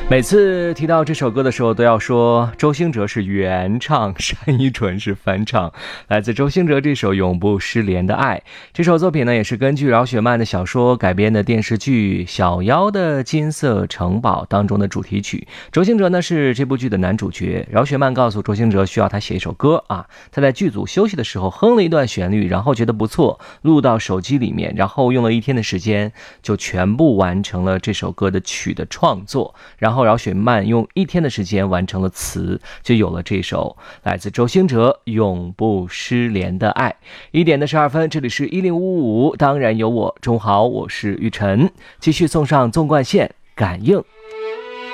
每次提到这首歌的时候都要说周兴哲是原唱，单依纯是翻唱，来自周兴哲这首永不失联的爱。这首作品呢也是根据饶雪漫的小说改编的电视剧《小妖的金色城堡》当中的主题曲。周兴哲呢是这部剧的男主角，饶雪漫告诉周兴哲需要他写一首歌啊，他在剧组休息的时候哼了一段旋律，然后觉得不错，录到手机里面，然后用了1天的时间就全部完成了这首歌的曲的创作，然后饶雪漫用1天的时间完成了词，就有了这首来自周兴哲永不失联的爱。1点12分，这里是1055，当然有我钟豪，我是玉晨，继续送上纵贯线感应。